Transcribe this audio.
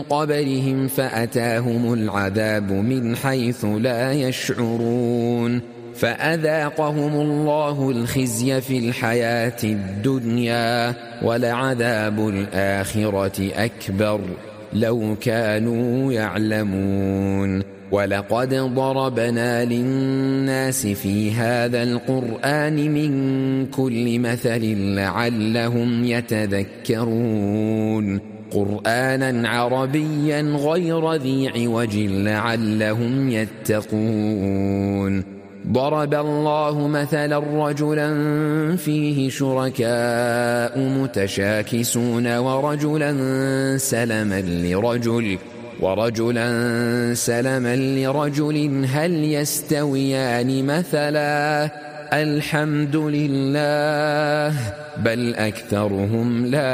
قبلهم فأتاهم العذاب من حيث لا يشعرون فأذاقهم الله الخزي في الحياة الدنيا ولعذاب الآخرة أكبر لو كانوا يعلمون ولقد ضربنا للناس في هذا القرآن من كل مثل لعلهم يتذكرون قرآنا عربيا غير ذي عوج لعلهم يتقون ضرب الله مثلا رجلا فيه شركاء متشاكسون ورجلا سلما لرجل هل يستويان مثلا الحمد لله بل أكثرهم لا